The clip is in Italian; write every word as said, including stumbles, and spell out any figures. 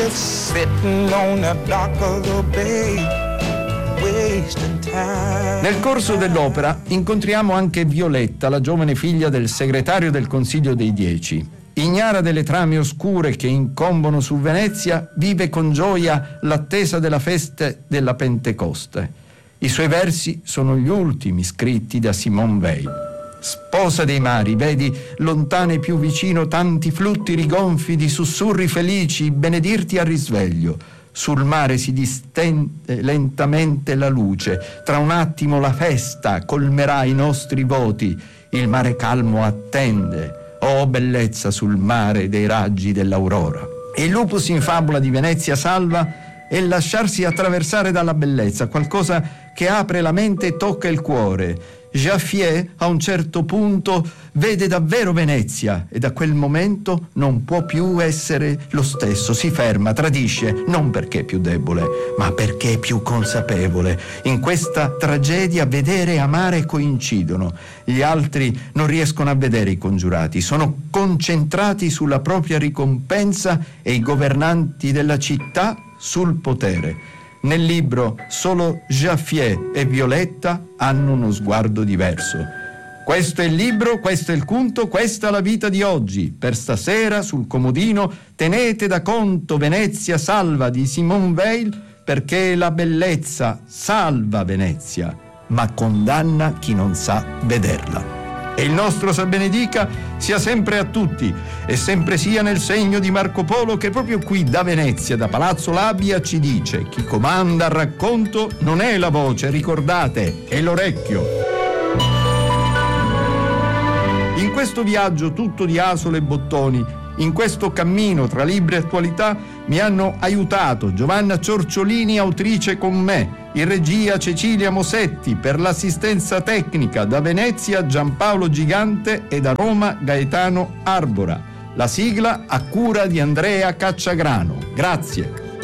sitting on the dock of the bay, wasting time. Nel corso dell'opera incontriamo anche Violetta, la giovane figlia del segretario del Consiglio dei Dieci. Ignara delle trame oscure che incombono su Venezia, vive con gioia l'attesa della festa della Pentecoste. I suoi versi sono gli ultimi scritti da Simone Weil. Sposa dei mari, vedi lontano e più vicino tanti flutti rigonfi di sussurri felici benedirti a risveglio. Sul mare si distende lentamente la luce, tra un attimo la festa colmerà i nostri voti, il mare calmo attende. Oh bellezza sul mare dei raggi dell'aurora. Il lupus in fabula di Venezia Salva è lasciarsi attraversare dalla bellezza, qualcosa che apre la mente e tocca il cuore. Jaffier a un certo punto vede davvero Venezia e da quel momento non può più essere lo stesso, si ferma, tradisce, non perché è più debole, ma perché è più consapevole. In questa tragedia vedere e amare coincidono. Gli altri non riescono a vedere i congiurati, sono concentrati sulla propria ricompensa e i governanti della città sul potere. Nel libro solo Jaffier e Violetta hanno uno sguardo diverso. Questo è il libro, questo è il conto, questa è la vita di oggi. Per stasera sul comodino tenete da conto Venezia Salva di Simone Weil, perché la bellezza salva Venezia, ma condanna chi non sa vederla. E il nostro Sa benedica sia sempre a tutti e sempre sia nel segno di Marco Polo, che proprio qui da Venezia, da Palazzo Labia, ci dice: chi comanda al racconto non è la voce, ricordate, è l'orecchio. In questo viaggio tutto di asole e bottoni, in questo cammino tra libri e attualità, mi hanno aiutato Giovanna Ciorciolini, autrice con me, in regia Cecilia Mosetti, per l'assistenza tecnica da Venezia Giampaolo Gigante e da Roma Gaetano Arbora. La sigla a cura di Andrea Cacciagrano. Grazie.